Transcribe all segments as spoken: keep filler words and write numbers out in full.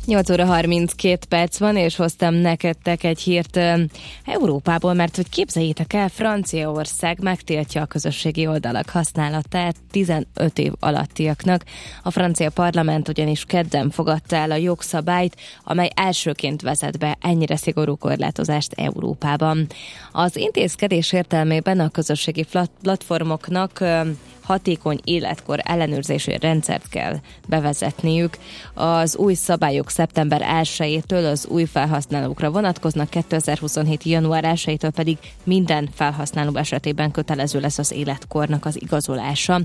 nyolc óra harminckét perc van, és hoztam nektek egy hírt Európából, mert hogy képzeljétek el, Franciaország megtiltja a közösségi oldalak használatát tizenöt év alattiaknak. A francia parlament ugyanis kedden fogadta el a jogszabályt, amely elsőként vezet be ennyire szigorú korlátozást Európában. Az intézkedés értelmében a közösségi platformoknak hatékony életkor ellenőrzési rendszert kell bevezetniük. Az új szabályok szeptember elsejétől az új felhasználókra vonatkoznak, kétezer-huszonhét. január elsejétől pedig minden felhasználó esetében kötelező lesz az életkornak az igazolása.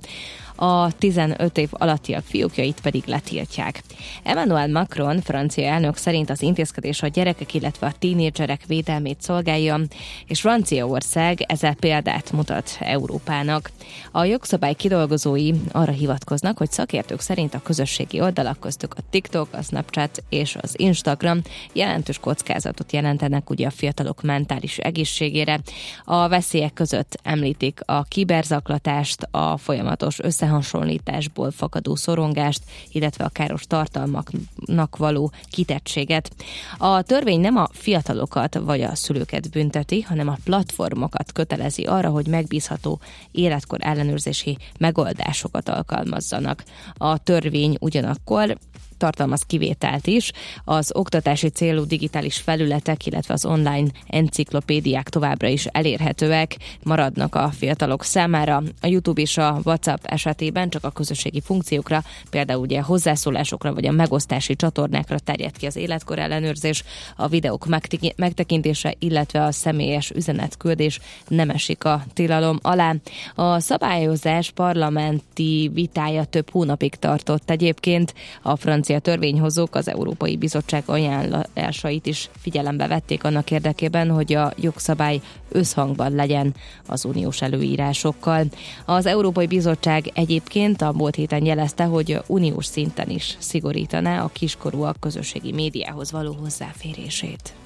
A tizenöt év alattiak fiókjait pedig letiltják. Emmanuel Macron, francia elnök szerint az intézkedés a gyerekek, illetve a tínédzserek védelmét szolgálja, és Franciaország ezzel példát mutat Európának. A jogszabály kidolgozói arra hivatkoznak, hogy szakértők szerint a közösségi oldalak, köztük a TikTok, a Snapchat és az Instagram jelentős kockázatot jelentenek ugye a fiatalok mentális egészségére. A veszélyek között említik a kiberzaklatást, a folyamatos összehasonlításból fakadó szorongást, illetve a káros tartalmaknak való kitettséget. A törvény nem a fiatalokat vagy a szülőket bünteti, hanem a platformokat kötelezi arra, hogy megbízható életkor ellenőrzési megoldásokat alkalmazzanak. A törvény ugyanakkor tartalmaz kivételt is. Az oktatási célú digitális felületek, illetve az online enciklopédiák továbbra is elérhetőek, maradnak a fiatalok számára. A YouTube és a WhatsApp esetében csak a közösségi funkciókra, például ugye hozzászólásokra vagy a megosztási csatornákra terjed ki az életkor ellenőrzés, a videók megtekintése, illetve a személyes üzenetküldés nem esik a tilalom alá. A szabályozás parlamenti vitája több hónapig tartott egyébként. A francia A törvényhozók az Európai Bizottság ajánlásait is figyelembe vették annak érdekében, hogy a jogszabály összhangban legyen az uniós előírásokkal. Az Európai Bizottság egyébként a múlt héten jelezte, hogy uniós szinten is szigorítaná a kiskorúak közösségi médiához való hozzáférését.